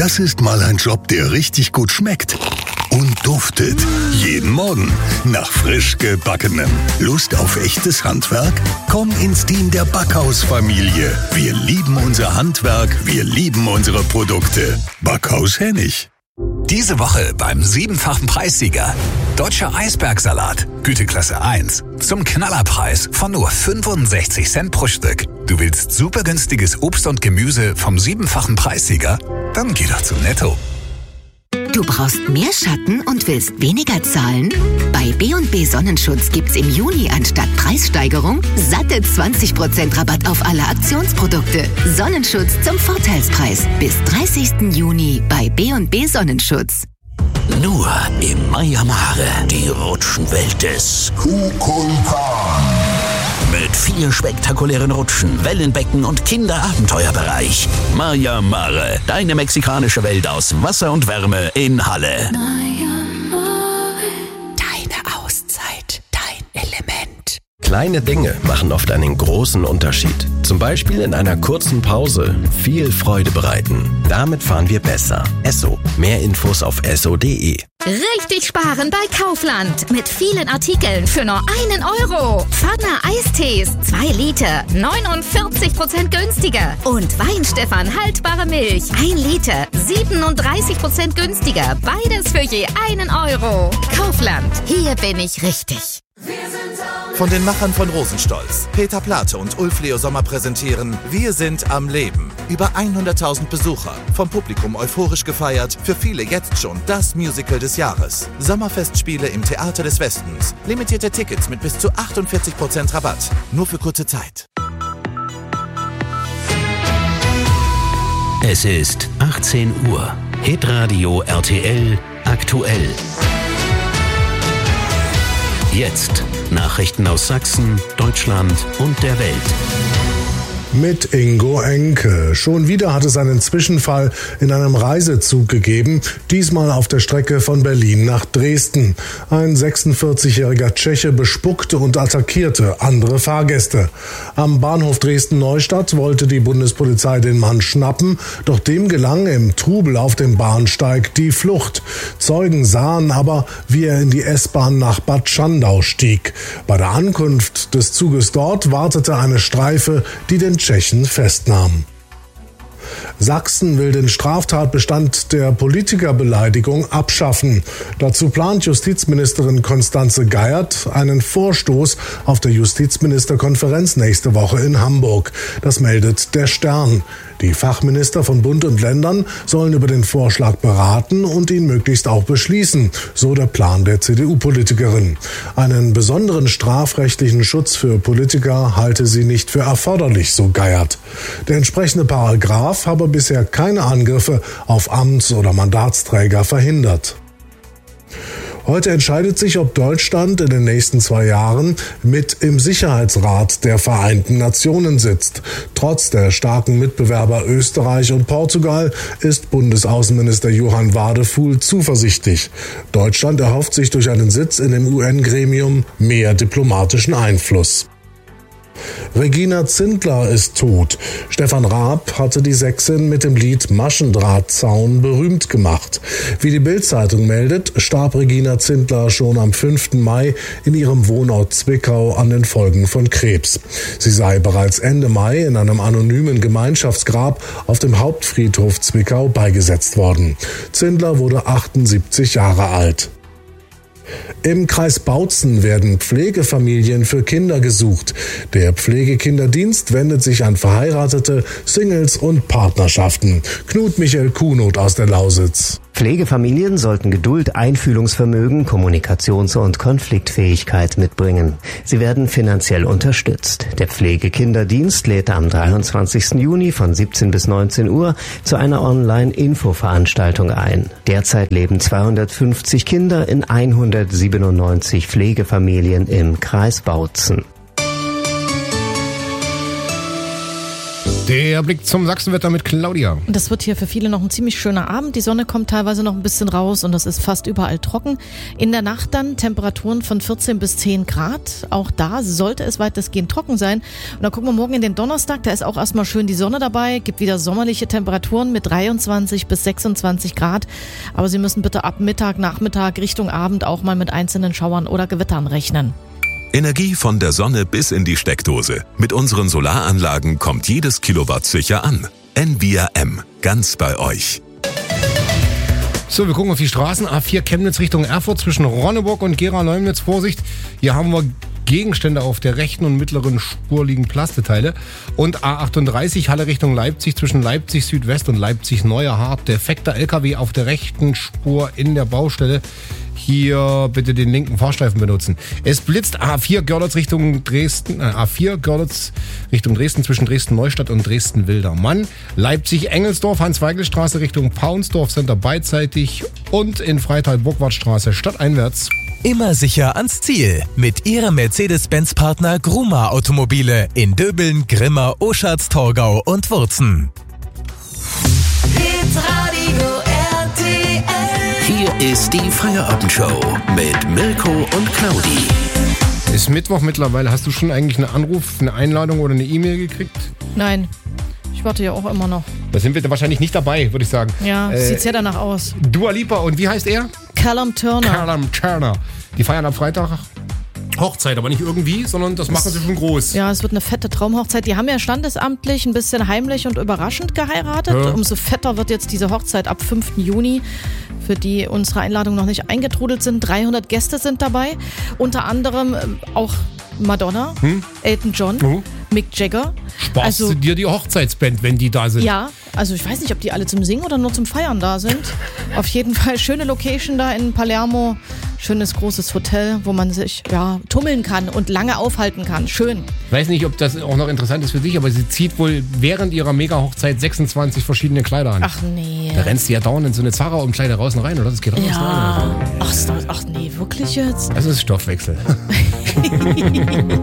Das ist mal ein Job, der richtig gut schmeckt und duftet. Jeden Morgen nach frisch Gebackenem. Lust auf echtes Handwerk? Komm ins Team der Backhaus-Familie. Wir lieben unser Handwerk, wir lieben unsere Produkte. Backhaus Hennig. Diese Woche beim 7-fachen Preissieger. Deutscher Eisbergsalat, Güteklasse 1. Zum Knallerpreis von nur 65 Cent pro Stück. Du willst super günstiges Obst und Gemüse vom 7-fachen Preissieger? Dann geh doch zu Netto. Du brauchst mehr Schatten und willst weniger zahlen? Bei B&B Sonnenschutz gibt's im Juni anstatt Preissteigerung satte 20% Rabatt auf alle Aktionsprodukte. Sonnenschutz zum Vorteilspreis. Bis 30. Juni bei B&B Sonnenschutz. Nur im Maya Mare, die Rutschenwelt des Kukulkan. Mit 4 spektakulären Rutschen, Wellenbecken und Kinderabenteuerbereich. Maya Mare, deine mexikanische Welt aus Wasser und Wärme in Halle. Deine Auszeit, dein Element. Kleine Dinge machen oft einen großen Unterschied. Zum Beispiel in einer kurzen Pause viel Freude bereiten. Damit fahren wir besser. Esso. Mehr Infos auf esso.de. Richtig sparen bei Kaufland. Mit vielen Artikeln für nur 1 Euro. Pfanne Eistees, 2 Liter, 49% günstiger. Und Weinstefan haltbare Milch, 1 Liter, 37% günstiger. Beides für je 1 Euro. Kaufland, hier bin ich richtig. Von den Machern von Rosenstolz, Peter Plate und Ulf Leo Sommer präsentieren Wir sind am Leben. Über 100.000 Besucher, vom Publikum euphorisch gefeiert, für viele jetzt schon das Musical des Jahres. Sommerfestspiele im Theater des Westens. Limitierte Tickets mit bis zu 48% Rabatt. Nur für kurze Zeit. Es ist 18 Uhr. Hitradio RTL aktuell. Jetzt Nachrichten aus Sachsen, Deutschland und der Welt. Mit Ingo Enke. Schon wieder hat es einen Zwischenfall in einem Reisezug gegeben, diesmal auf der Strecke von Berlin nach Dresden. Ein 46-jähriger Tscheche bespuckte und attackierte andere Fahrgäste. Am Bahnhof Dresden-Neustadt wollte die Bundespolizei den Mann schnappen, doch dem gelang im Trubel auf dem Bahnsteig die Flucht. Zeugen sahen aber, wie er in die S-Bahn nach Bad Schandau stieg. Bei der Ankunft des Zuges dort wartete eine Streife, die den Tschechen festnahm. Sachsen will den Straftatbestand der Politikerbeleidigung abschaffen. Dazu plant Justizministerin Constanze Geiert einen Vorstoß auf der Justizministerkonferenz nächste Woche in Hamburg. Das meldet der Stern. Die Fachminister von Bund und Ländern sollen über den Vorschlag beraten und ihn möglichst auch beschließen, so der Plan der CDU-Politikerin. Einen besonderen strafrechtlichen Schutz für Politiker halte sie nicht für erforderlich, so Geiert. Der entsprechende Paragraph habe bisher keine Angriffe auf Amts- oder Mandatsträger verhindert. Heute entscheidet sich, ob Deutschland in den nächsten 2 Jahren mit im Sicherheitsrat der Vereinten Nationen sitzt. Trotz der starken Mitbewerber Österreich und Portugal ist Bundesaußenminister Johann Wadefuhl zuversichtlich. Deutschland erhofft sich durch einen Sitz in dem UN-Gremium mehr diplomatischen Einfluss. Regina Zindler ist tot. Stefan Raab hatte die Sächsin mit dem Lied Maschendrahtzaun berühmt gemacht. Wie die Bild-Zeitung meldet, starb Regina Zindler schon am 5. Mai in ihrem Wohnort Zwickau an den Folgen von Krebs. Sie sei bereits Ende Mai in einem anonymen Gemeinschaftsgrab auf dem Hauptfriedhof Zwickau beigesetzt worden. Zindler wurde 78 Jahre alt. Im Kreis Bautzen werden Pflegefamilien für Kinder gesucht. Der Pflegekinderdienst wendet sich an Verheiratete, Singles und Partnerschaften. Knut Michael Kuhnot aus der Lausitz. Pflegefamilien sollten Geduld, Einfühlungsvermögen, Kommunikations- und Konfliktfähigkeit mitbringen. Sie werden finanziell unterstützt. Der Pflegekinderdienst lädt am 23. Juni von 17 bis 19 Uhr zu einer Online-Infoveranstaltung ein. Derzeit leben 250 Kinder in 197 Pflegefamilien im Kreis Bautzen. Der Blick zum Sachsenwetter mit Claudia. Das wird hier für viele noch ein ziemlich schöner Abend. Die Sonne kommt teilweise noch ein bisschen raus und das ist fast überall trocken. In der Nacht dann Temperaturen von 14 bis 10 Grad. Auch da sollte es weitestgehend trocken sein. Und dann gucken wir morgen in den Donnerstag. Da ist auch erstmal schön die Sonne dabei. Gibt wieder sommerliche Temperaturen mit 23 bis 26 Grad. Aber Sie müssen bitte ab Mittag, Nachmittag, Richtung Abend auch mal mit einzelnen Schauern oder Gewittern rechnen. Energie von der Sonne bis in die Steckdose. Mit unseren Solaranlagen kommt jedes Kilowatt sicher an. Envia M. Ganz bei euch. So, wir gucken auf die Straßen. A4 Chemnitz Richtung Erfurt zwischen Ronneburg und Gera-Leumnitz. Vorsicht, hier haben wir Gegenstände auf der rechten und mittleren Spur liegen Plasteteile. Und A38 Halle Richtung Leipzig zwischen Leipzig Südwest und Leipzig Neuer Hart. Defekter LKW auf der rechten Spur in der Baustelle. Hier bitte den linken Fahrstreifen benutzen. Es blitzt A4 Görlitz Richtung Dresden, A4 Görlitz Richtung Dresden zwischen Dresden-Neustadt und Dresden-Wildermann. Leipzig-Engelsdorf, Hans-Weigel-Straße Richtung Paunsdorf Center beidseitig und in Freital-Burgwardstraße stadteinwärts. Immer sicher ans Ziel mit Ihrem Mercedes-Benz-Partner Gruma Automobile in Döbeln, Grimma, Oschatz, Torgau und Wurzen. Hier ist die Feierabendshow mit Mirko und Claudi. Ist Mittwoch mittlerweile. Hast du schon eigentlich einen Anruf, eine Einladung oder eine E-Mail gekriegt? Nein, ich warte ja auch immer noch. Da sind wir wahrscheinlich nicht dabei, würde ich sagen. Ja, sieht sehr danach aus. Dua Lipa und wie heißt er? Callum Turner. Callum Turner. Die feiern am Freitag Hochzeit, aber nicht irgendwie, sondern das machen sie schon groß. Ja, es wird eine fette Traumhochzeit. Die haben ja standesamtlich ein bisschen heimlich und überraschend geheiratet. Ja. Umso fetter wird jetzt diese Hochzeit ab 5. Juni, für die unsere Einladungen noch nicht eingetrudelt sind. 300 Gäste sind dabei. Unter anderem auch Madonna, Elton John, Mick Jagger. Sparst du dir die Hochzeitsband, wenn die da sind? Ja, also ich weiß nicht, ob die alle zum Singen oder nur zum Feiern da sind. Auf jeden Fall schöne Location da in Palermo. Schönes großes Hotel, wo man sich tummeln kann und lange aufhalten kann. Schön. Ich weiß nicht, ob das auch noch interessant ist für dich, aber sie zieht wohl während ihrer Mega-Hochzeit 26 verschiedene Kleider an. Ach nee. Da rennst du ja dauernd in so eine Zara-Umkleide raus und rein, oder? Das geht raus rein. Ach nee, wirklich jetzt? Das ist Stoffwechsel.